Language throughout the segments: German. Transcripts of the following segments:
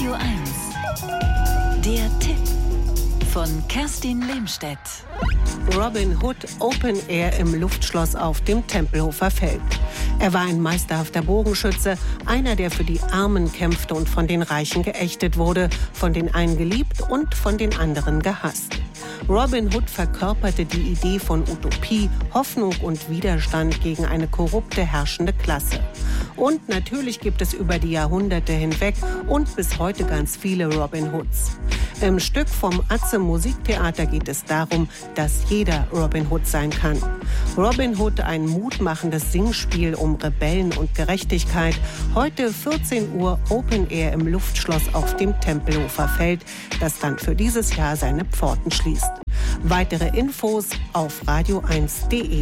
Radio 1. Der Tipp von Kerstin Lehmstedt. Robin Hood Open Air im Luftschloss auf dem Tempelhofer Feld. Er war ein meisterhafter Bogenschütze, einer, der für die Armen kämpfte und von den Reichen geächtet wurde, von den einen geliebt und von den anderen gehasst. Robin Hood verkörperte die Idee von Utopie, Hoffnung und Widerstand gegen eine korrupte, herrschende Klasse. Und natürlich gibt es über die Jahrhunderte hinweg und bis heute ganz viele Robin Hoods. Im Stück vom Atze Musiktheater geht es darum, dass jeder Robin Hood sein kann. Robin Hood, ein mutmachendes Singspiel um Rebellen und Gerechtigkeit. Heute 14 Uhr Open Air im Luftschloss auf dem Tempelhofer Feld, das dann für dieses Jahr seine Pforten schließt. Weitere Infos auf radio1.de.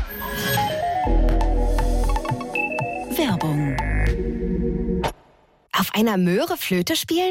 Werbung. Auf einer Möhre Flöte spielen?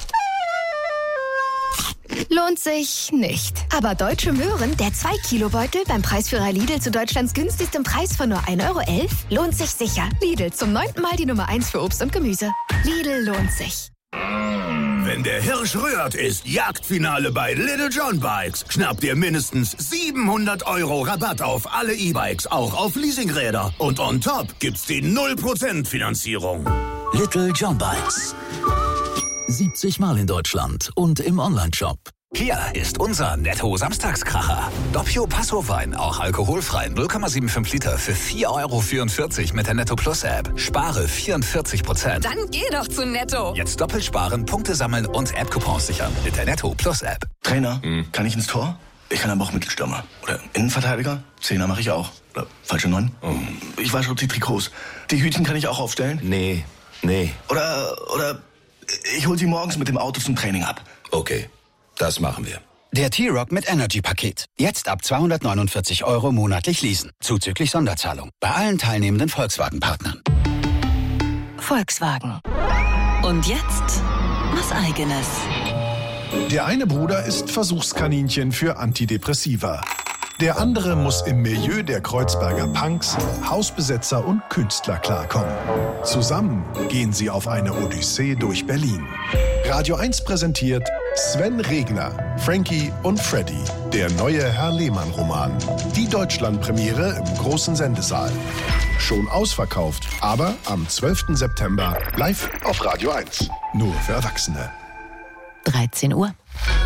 Lohnt sich nicht. Aber Deutsche Möhren, der 2-Kilo-Beutel beim Preisführer Lidl zu Deutschlands günstigstem Preis von nur 1,11 € lohnt sich sicher. Lidl, zum 9. Mal die Nummer 1 für Obst und Gemüse. Lidl lohnt sich. Wenn der Hirsch rührt, ist Jagdfinale bei Little John Bikes. Schnapp dir mindestens 700 € Rabatt auf alle E-Bikes, auch auf Leasingräder. Und on top gibt's die 0% Finanzierung. Little John Bikes. 70 Mal in Deutschland und im Onlineshop. Hier ist unser Netto-Samstagskracher. Doppio Passo-Wein, auch alkoholfrei, 0,75 Liter für 4,44 € mit der Netto Plus App. Spare 44%. Dann geh doch zu Netto. Jetzt doppelt sparen, Punkte sammeln und App-Coupons sichern mit der Netto Plus App. Trainer, kann ich ins Tor? Ich kann aber auch Mittelstürmer. Oder Innenverteidiger? Zehner mache ich auch. Oder falsche 9? Ich wasche die Trikots. Die Hütchen kann ich auch aufstellen? Nee. Oder ich hol sie morgens mit dem Auto zum Training ab. Okay, das machen wir. Der T-Rock mit Energy-Paket. Jetzt ab 249 € monatlich leasen. Zuzüglich Sonderzahlung. Bei allen teilnehmenden Volkswagen-Partnern. Volkswagen. Und jetzt was Eigenes. Der eine Bruder ist Versuchskaninchen für Antidepressiva. Der andere muss im Milieu der Kreuzberger Punks, Hausbesetzer und Künstler klarkommen. Zusammen gehen sie auf eine Odyssee durch Berlin. Radio 1 präsentiert Sven Regner, Frankie und Freddy, der neue Herr Lehmann-Roman. Die Deutschlandpremiere im großen Sendesaal. Schon ausverkauft, aber am 12. September live auf Radio 1. Nur für Erwachsene. 13 Uhr.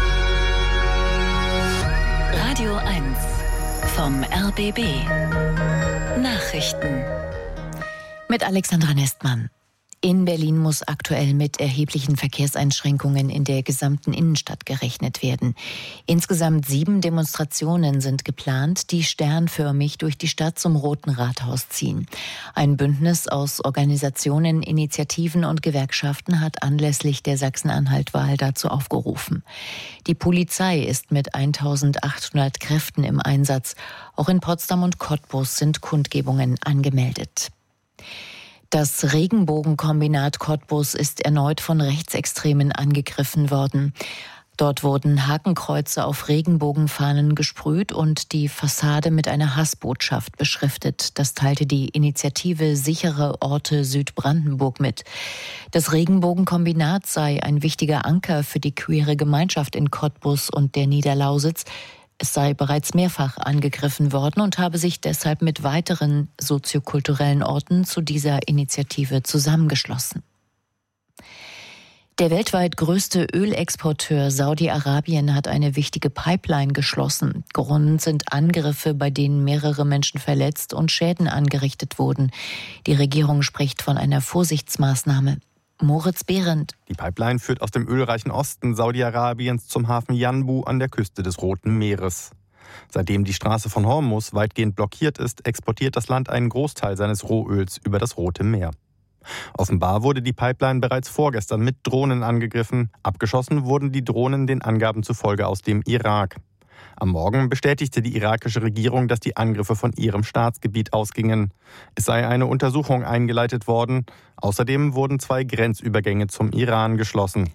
Radio 1 vom RBB. Nachrichten. Mit Alexandra Nestmann. In Berlin muss aktuell mit erheblichen Verkehrseinschränkungen in der gesamten Innenstadt gerechnet werden. Insgesamt 7 Demonstrationen sind geplant, die sternförmig durch die Stadt zum Roten Rathaus ziehen. Ein Bündnis aus Organisationen, Initiativen und Gewerkschaften hat anlässlich der Sachsen-Anhalt-Wahl dazu aufgerufen. Die Polizei ist mit 1800 Kräften im Einsatz. Auch in Potsdam und Cottbus sind Kundgebungen angemeldet. Das Regenbogenkombinat Cottbus ist erneut von Rechtsextremen angegriffen worden. Dort wurden Hakenkreuze auf Regenbogenfahnen gesprüht und die Fassade mit einer Hassbotschaft beschriftet. Das teilte die Initiative Sichere Orte Südbrandenburg mit. Das Regenbogenkombinat sei ein wichtiger Anker für die queere Gemeinschaft in Cottbus und der Niederlausitz. Es sei bereits mehrfach angegriffen worden und habe sich deshalb mit weiteren soziokulturellen Orten zu dieser Initiative zusammengeschlossen. Der weltweit größte Ölexporteur Saudi-Arabien hat eine wichtige Pipeline geschlossen. Grund sind Angriffe, bei denen mehrere Menschen verletzt und Schäden angerichtet wurden. Die Regierung spricht von einer Vorsichtsmaßnahme. Moritz Behrendt. Die Pipeline führt aus dem ölreichen Osten Saudi-Arabiens zum Hafen Yanbu an der Küste des Roten Meeres. Seitdem die Straße von Hormuz weitgehend blockiert ist, exportiert das Land einen Großteil seines Rohöls über das Rote Meer. Offenbar wurde die Pipeline bereits vorgestern mit Drohnen angegriffen. Abgeschossen wurden die Drohnen den Angaben zufolge aus dem Irak. Am Morgen bestätigte die irakische Regierung, dass die Angriffe von ihrem Staatsgebiet ausgingen. Es sei eine Untersuchung eingeleitet worden. Außerdem wurden 2 Grenzübergänge zum Iran geschlossen.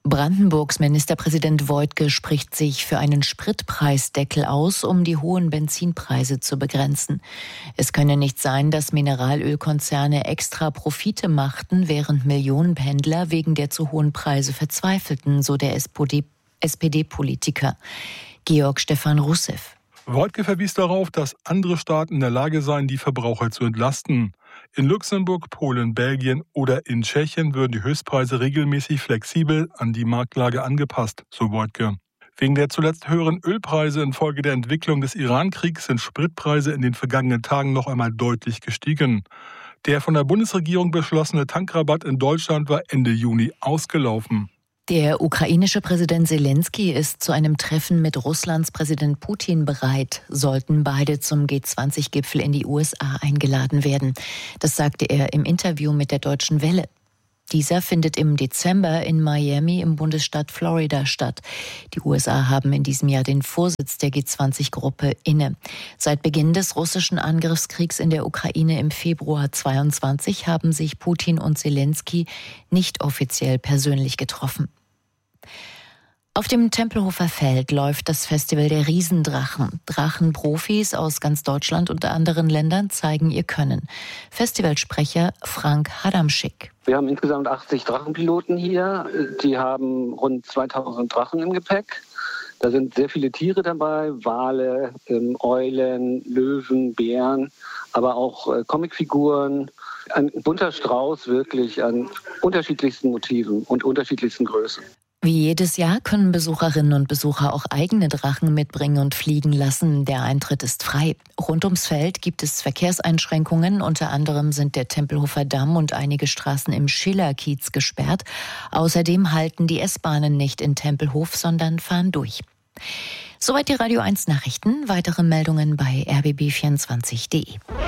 Brandenburgs Ministerpräsident Woidke spricht sich für einen Spritpreisdeckel aus, um die hohen Benzinpreise zu begrenzen. Es könne nicht sein, dass Mineralölkonzerne extra Profite machten, während Millionenpendler wegen der zu hohen Preise verzweifelten, so der SPD-Politiker. Georg Stefan Russev. Woidke verwies darauf, dass andere Staaten in der Lage seien, die Verbraucher zu entlasten. In Luxemburg, Polen, Belgien oder in Tschechien würden die Höchstpreise regelmäßig flexibel an die Marktlage angepasst, so Woidke. Wegen der zuletzt höheren Ölpreise infolge der Entwicklung des Iran-Kriegs sind Spritpreise in den vergangenen Tagen noch einmal deutlich gestiegen. Der von der Bundesregierung beschlossene Tankrabatt in Deutschland war Ende Juni ausgelaufen. Der ukrainische Präsident Selenskyj ist zu einem Treffen mit Russlands Präsident Putin bereit, sollten beide zum G20-Gipfel in die USA eingeladen werden. Das sagte er im Interview mit der Deutschen Welle. Dieser findet im Dezember in Miami im Bundesstaat Florida statt. Die USA haben in diesem Jahr den Vorsitz der G20-Gruppe inne. Seit Beginn des russischen Angriffskriegs in der Ukraine im Februar 2022 haben sich Putin und Selenskyj nicht offiziell persönlich getroffen. Auf dem Tempelhofer Feld läuft das Festival der Riesendrachen. Drachenprofis aus ganz Deutschland und anderen Ländern zeigen ihr Können. Festivalsprecher Frank Hadamschick. Wir haben insgesamt 80 Drachenpiloten hier. Die haben rund 2000 Drachen im Gepäck. Da sind sehr viele Tiere dabei, Wale, Eulen, Löwen, Bären, aber auch Comicfiguren. Ein bunter Strauß wirklich an unterschiedlichsten Motiven und unterschiedlichsten Größen. Wie jedes Jahr können Besucherinnen und Besucher auch eigene Drachen mitbringen und fliegen lassen. Der Eintritt ist frei. Rund ums Feld gibt es Verkehrseinschränkungen. Unter anderem sind der Tempelhofer Damm und einige Straßen im Schillerkiez gesperrt. Außerdem halten die S-Bahnen nicht in Tempelhof, sondern fahren durch. Soweit die Radio 1 Nachrichten. Weitere Meldungen bei rbb24.de.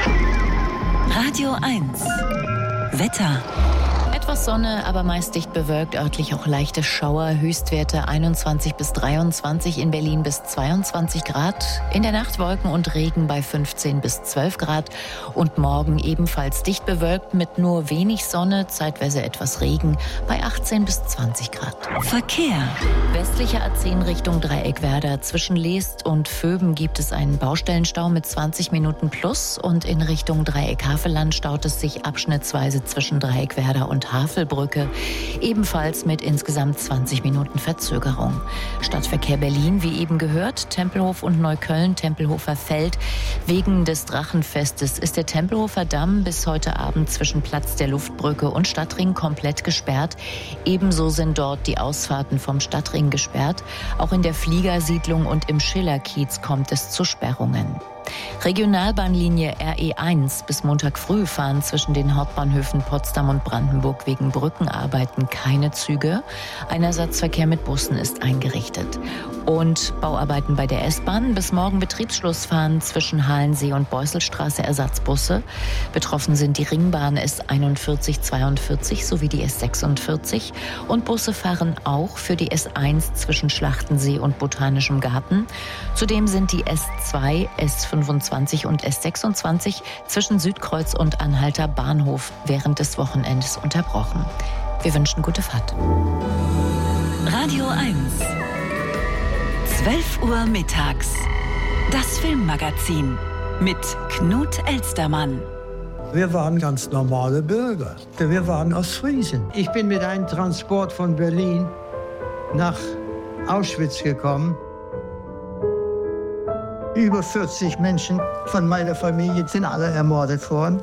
Radio 1 Wetter. Etwas Sonne, aber meist dicht bewölkt, örtlich auch leichte Schauer, Höchstwerte 21 bis 23, in Berlin bis 22 Grad, in der Nacht Wolken und Regen bei 15 bis 12 Grad und morgen ebenfalls dicht bewölkt mit nur wenig Sonne, zeitweise etwas Regen bei 18 bis 20 Grad. Verkehr. Westliche A10 Richtung Dreieckwerder. Zwischen Leest und Vöben gibt es einen Baustellenstau mit 20 Minuten plus und in Richtung Dreieck-Havelland staut es sich abschnittsweise zwischen Dreieckwerder und Havelbrücke, ebenfalls mit insgesamt 20 Minuten Verzögerung. Stadtverkehr Berlin, wie eben gehört, Tempelhof und Neukölln, Tempelhofer Feld. Wegen des Drachenfestes ist der Tempelhofer Damm bis heute Abend zwischen Platz der Luftbrücke und Stadtring komplett gesperrt. Ebenso sind dort die Ausfahrten vom Stadtring gesperrt. Auch in der Fliegersiedlung und im Schillerkiez kommt es zu Sperrungen. Regionalbahnlinie RE1 bis Montag früh fahren zwischen den Hauptbahnhöfen Potsdam und Brandenburg wegen Brückenarbeiten keine Züge. Ein Ersatzverkehr mit Bussen ist eingerichtet. Und Bauarbeiten bei der S-Bahn. Bis morgen Betriebsschluss fahren zwischen Halensee und Beusselstraße Ersatzbusse. Betroffen sind die Ringbahn S41, 42 sowie die S46. Und Busse fahren auch für die S1 zwischen Schlachtensee und Botanischem Garten. Zudem sind die S2, S25 und S26 zwischen Südkreuz und Anhalter Bahnhof während des Wochenendes unterbrochen. Wir wünschen gute Fahrt. Radio 1 12 Uhr mittags. Das Filmmagazin mit Knut Elstermann. Wir waren ganz normale Bürger. Wir waren aus Friesen. Ich bin mit einem Transport von Berlin nach Auschwitz gekommen. Über 40 Menschen von meiner Familie sind alle ermordet worden.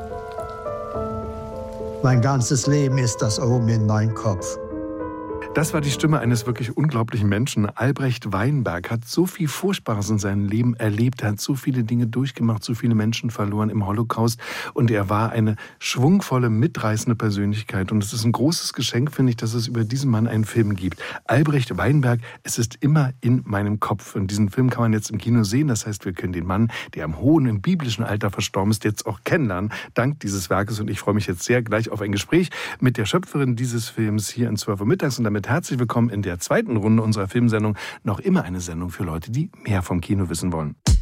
Mein ganzes Leben ist das oben in meinem Kopf. Das war die Stimme eines wirklich unglaublichen Menschen. Albrecht Weinberg hat so viel Furchtbares in seinem Leben erlebt. Er hat so viele Dinge durchgemacht, so viele Menschen verloren im Holocaust. Und er war eine schwungvolle, mitreißende Persönlichkeit. Und es ist ein großes Geschenk, finde ich, dass es über diesen Mann einen Film gibt. Albrecht Weinberg, es ist immer in meinem Kopf. Und diesen Film kann man jetzt im Kino sehen. Das heißt, wir können den Mann, der im hohen, im biblischen Alter verstorben ist, jetzt auch kennenlernen, dank dieses Werkes. Und ich freue mich jetzt sehr gleich auf ein Gespräch mit der Schöpferin dieses Films hier in 12 Uhr mittags. Und damit herzlich willkommen in der zweiten Runde unserer Filmsendung. Noch immer eine Sendung für Leute, die mehr vom Kino wissen wollen.